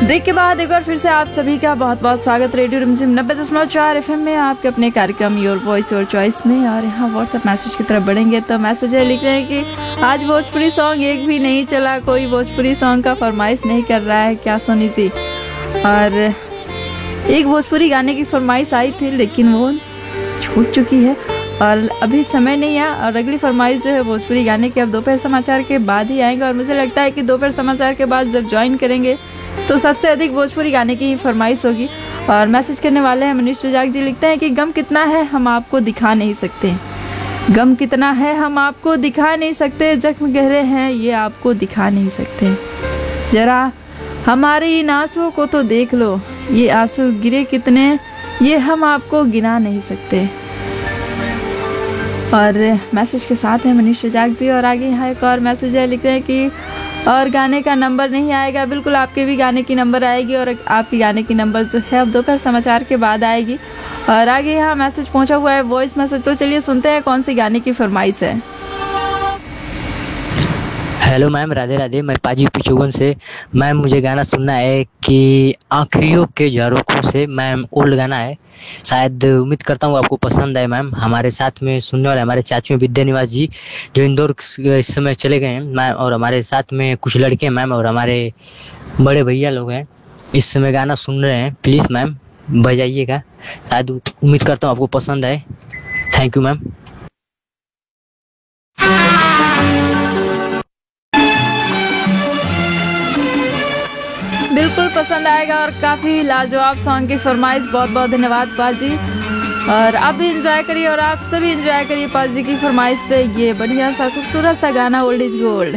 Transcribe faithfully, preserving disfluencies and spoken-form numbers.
Break के बाद एक बार फिर से आप सभी का बहुत बहुत स्वागत रेडियो रिमझिम नब्बे दशमलव चार एफ एम में आपके अपने कार्यक्रम योर वॉइस योर चॉइस में। और यहाँ व्हाट्सएप मैसेज की तरफ बढ़ेंगे तो मैसेज है, लिख रहे हैं कि आज भोजपुरी सॉन्ग एक भी नहीं चला, कोई भोजपुरी सॉन्ग का फरमाइश नहीं कर रहा है क्या सोनी जी। और एक भोजपुरी गाने की फरमाइश आई थी लेकिन वो छूट चुकी है और अभी समय नहीं है। और अगली फरमाइश जो है भोजपुरी गाने की अब दोपहर समाचार के बाद ही आएंगे। और मुझे लगता है कि दोपहर समाचार के बाद जब ज्वाइन करेंगे तो सबसे अधिक भोजपुरी गाने की ही फरमाइश होगी। और मैसेज करने वाले हैं मनीष सुजाग जी, लिखते हैं कि गम कितना है हम आपको दिखा नहीं सकते, गम कितना है हम आपको दिखा नहीं सकते, जख्म गहरे हैं ये आपको दिखा नहीं सकते, जरा हमारे इन आंसुओं को तो देख लो, ये आंसू गिरे कितने ये हम आपको गिना नहीं सकते। और मैसेज के साथ है मनीष सुजाग जी। और आगे यहाँ एक और मैसेज है, लिख रहे हैं कि और गाने का नंबर नहीं आएगा, बिल्कुल आपके भी गाने की नंबर आएगी और आपकी गाने की नंबर जो है अब दोपहर समाचार के बाद आएगी। और आगे यहाँ मैसेज पहुँचा हुआ है वॉइस मैसेज, तो चलिए सुनते हैं कौन सी गाने की फरमाइश है। Hello ma'am, Radhe Radhe. मैं पाजी पिचुगन से। मैम मुझे गाना सुनना है कि आँखियों के झरोखों से। मैम ओल्ड गाना है, शायद उम्मीद करता हूँ आपको पसंद आए। मैम हमारे साथ में सुनने वाले हमारे चाचू विद्या निवास जी जो इंदौर इस समय चले गए हैं मैम, और हमारे साथ में कुछ लड़के हैं मैम और हमारे बड़े भैया लोग हैं इस समय गाना सुन रहे हैं। प्लीज़ मैम बजाइएगा, शायद उम्मीद करता हूँ आपको पसंद आए। Thank you ma'am. बिल्कुल पसंद आएगा और काफ़ी लाजवाब सॉन्ग की फरमाइश, बहुत बहुत धन्यवाद पाजी। और आप भी इंजॉय करिए और आप सभी इंजॉय करिए पाजी की फरमाइश पे ये बढ़िया सा खूबसूरत सा गाना ओल्ड इज गोल्ड।